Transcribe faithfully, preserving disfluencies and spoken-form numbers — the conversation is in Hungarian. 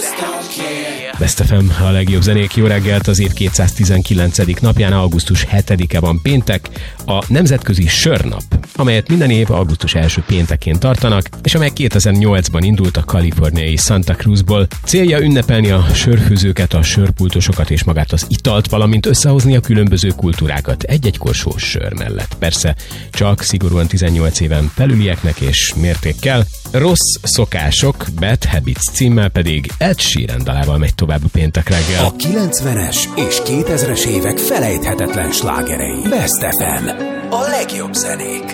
Best ef em, a legjobb zenék, jó reggelt, az év kétszáztizenkilencedik napján, augusztus hetedike van péntek, a Nemzetközi Sörnap, amelyet minden év augusztus első péntekén tartanak, és amely kétezer-nyolcban indult a kaliforniai Santa Cruzból. Célja ünnepelni a sörfőzőket, a sörpultosokat és magát az italt, valamint összehozni a különböző kultúrákat egy-egy korsós sör mellett. Persze csak szigorúan tizennyolc éven felülieknek és mértékkel. Rossz szokások, Bad Habits címmel pedig Ed Sheeran dalával megy tovább a péntek reggel. A kilencvenes és kétezres évek felejthetetlen slágerei. Best ef em. A legjobb zenék.